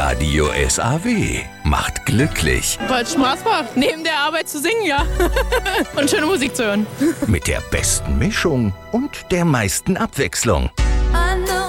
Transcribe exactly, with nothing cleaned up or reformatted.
Radio S A W macht glücklich. Weil es Spaß macht, neben der Arbeit zu singen, ja. Und schöne Musik zu hören. Mit der besten Mischung und der meisten Abwechslung.